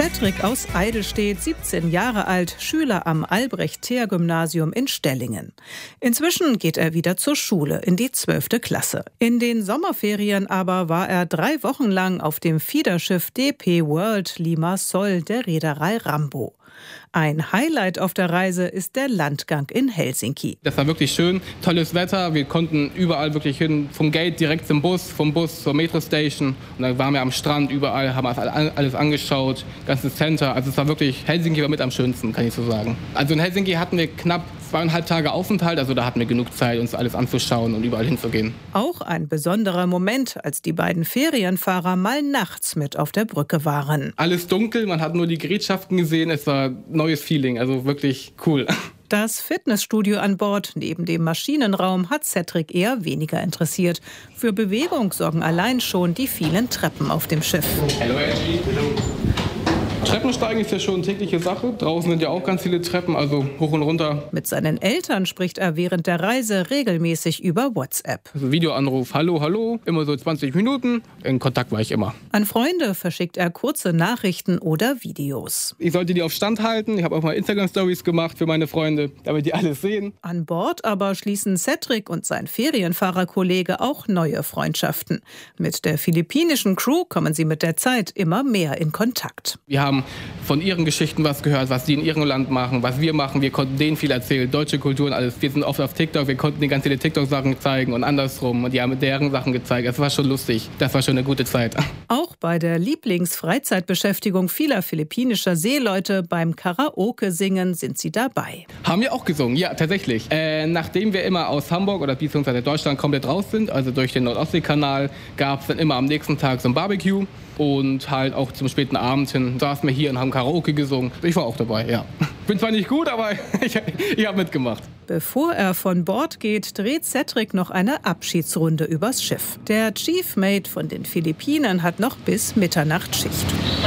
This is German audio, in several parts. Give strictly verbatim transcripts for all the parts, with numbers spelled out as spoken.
Cedric aus Eidelstedt, siebzehn Jahre alt, Schüler am Albrecht-Theer-Gymnasium in Stellingen. Inzwischen geht er wieder zur Schule, in die zwölfte Klasse. In den Sommerferien aber war er drei Wochen lang auf dem Fiederschiff D P World Limassol der Reederei Rambo. Ein Highlight auf der Reise ist der Landgang in Helsinki. Das war wirklich schön, tolles Wetter, wir konnten überall wirklich hin, vom Gate direkt zum Bus, vom Bus zur Metrostation. Und dann waren wir am Strand überall, haben alles angeschaut, ganzes Center. Also es war wirklich, Helsinki war mit am schönsten, kann ich so sagen. Also in Helsinki hatten wir knapp zweieinhalb Tage Aufenthalt, also da hatten wir genug Zeit, uns alles anzuschauen und überall hinzugehen. Auch ein besonderer Moment, als die beiden Ferienfahrer mal nachts mit auf der Brücke waren. Alles dunkel, man hat nur die Gerätschaften gesehen, es war ein neues Feeling, also wirklich cool. Das Fitnessstudio an Bord neben dem Maschinenraum hat Cedric eher weniger interessiert. Für Bewegung sorgen allein schon die vielen Treppen auf dem Schiff. Hallo, Angie. Treppensteigen ist ja schon eine tägliche Sache. Draußen sind ja auch ganz viele Treppen, also hoch und runter. Mit seinen Eltern spricht er während der Reise regelmäßig über WhatsApp. Also Videoanruf, hallo, hallo, immer so zwanzig Minuten. In Kontakt war ich immer. An Freunde verschickt er kurze Nachrichten oder Videos. Ich sollte die auf Stand halten. Ich habe auch mal Instagram-Stories gemacht für meine Freunde, damit die alles sehen. An Bord aber schließen Cedric und sein Ferienfahrerkollege auch neue Freundschaften. Mit der philippinischen Crew kommen sie mit der Zeit immer mehr in Kontakt. Wir haben von ihren Geschichten was gehört, was die in ihrem Land machen, was wir machen. Wir konnten denen viel erzählen, deutsche Kultur und alles. Wir sind oft auf TikTok, wir konnten denen ganz viele TikTok-Sachen zeigen und andersrum. Und die haben deren Sachen gezeigt. Es war schon lustig. Das war schon eine gute Zeit. Auch bei der Lieblingsfreizeitbeschäftigung vieler philippinischer Seeleute beim Karaoke-Singen sind sie dabei. Haben wir auch gesungen, ja, tatsächlich. Äh, nachdem wir immer aus Hamburg oder beziehungsweise Deutschland komplett raus sind, also durch den Nordostseekanal, gab es dann immer am nächsten Tag so ein Barbecue. Und halt auch zum späten Abend hin saßen wir hier und haben Karaoke gesungen. Ich war auch dabei, ja. Bin zwar nicht gut, aber ich, ich habe mitgemacht. Bevor er von Bord geht, dreht Cedric noch eine Abschiedsrunde übers Schiff. Der Chief Mate von den Philippinen hat noch bis Mitternacht Schicht.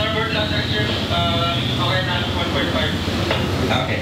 Okay.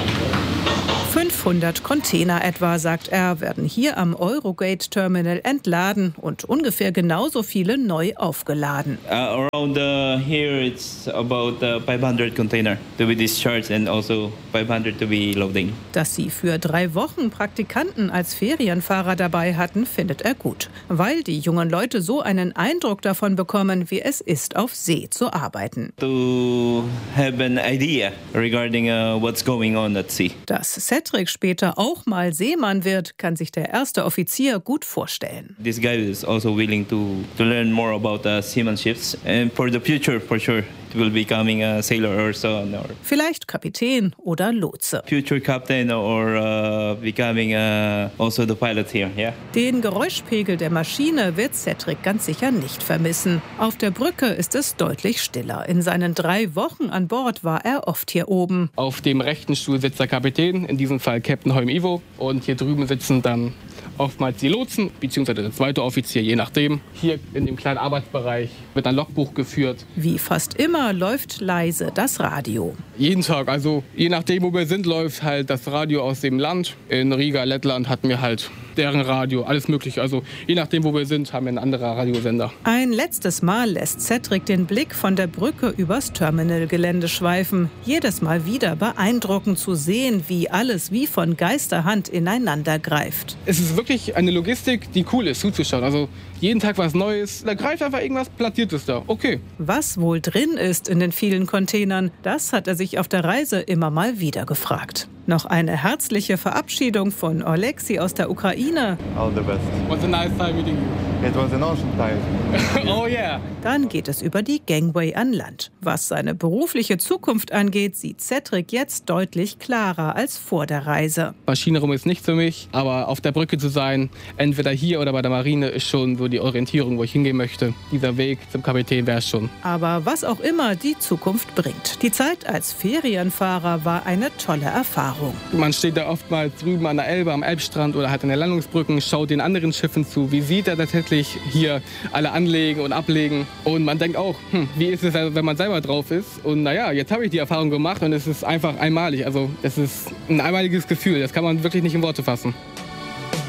fünfhundert Container etwa, sagt er, werden hier am Eurogate-Terminal entladen und ungefähr genauso viele neu aufgeladen. Uh, around uh, here it's about uh, five hundred container to be discharged and also five hundred to be loading. Dass sie für drei Wochen Praktikanten als Ferienfahrer dabei hatten, findet er gut, weil die jungen Leute so einen Eindruck davon bekommen, wie es ist, auf See zu arbeiten. To have an idea regarding uh, what's going on at sea. Dass Cedric später auch mal Seemann wird, kann sich der erste Offizier gut vorstellen. This guy is also willing to to learn more about uh, seamanships and for the future for sure. Will becoming a sailor or so or vielleicht Kapitän oder Lotse. Future captain or uh, becoming uh, also the pilot here, yeah. Den Geräuschpegel der Maschine wird Cedric ganz sicher nicht vermissen. Auf der Brücke ist es deutlich stiller. In seinen drei Wochen an Bord war er oft hier oben. Auf dem rechten Stuhl sitzt der Kapitän, in diesem Fall Captain Holm Ivo. Und hier drüben sitzen dann oftmals die Lotsen, beziehungsweise der zweite Offizier, je nachdem. Hier in dem kleinen Arbeitsbereich wird ein Logbuch geführt. Wie fast immer läuft leise das Radio. Jeden Tag, also je nachdem, wo wir sind, läuft halt das Radio aus dem Land. In Riga, Lettland hatten wir halt deren Radio, alles mögliche. Also je nachdem, wo wir sind, haben wir einen anderen Radiosender. Ein letztes Mal lässt Cedric den Blick von der Brücke übers Terminalgelände schweifen. Jedes Mal wieder beeindruckend zu sehen, wie alles wie von Geisterhand ineinander greift. Es ist wirklich eine Logistik, die cool ist, zuzuschauen. Also jeden Tag was Neues. Da greift einfach irgendwas, platziert es da. Okay. Was wohl drin ist in den vielen Containern, das hat er sich auf der Reise immer mal wieder gefragt. Noch eine herzliche Verabschiedung von Oleksi aus der Ukraine. All the best. It was a nice time meeting you. It was an awesome time. Oh yeah. Dann geht es über die Gangway an Land. Was seine berufliche Zukunft angeht, sieht Cedric jetzt deutlich klarer als vor der Reise. Maschinenraum ist nicht für mich, aber auf der Brücke zu sein, entweder hier oder bei der Marine, ist schon so die Orientierung, wo ich hingehen möchte. Dieser Weg zum Kapitän wäre es schon. Aber was auch immer die Zukunft bringt. Die Zeit als Ferienfahrer war eine tolle Erfahrung. Man steht da oftmals drüben an der Elbe, am Elbstrand oder halt an der Landungsbrücken, schaut den anderen Schiffen zu. Wie sieht er tatsächlich hier alle anlegen und ablegen? Und man denkt auch, hm, wie ist es, wenn man selber drauf ist? Und naja, jetzt habe ich die Erfahrung gemacht und es ist einfach einmalig. Also es ist ein einmaliges Gefühl, das kann man wirklich nicht in Worte fassen.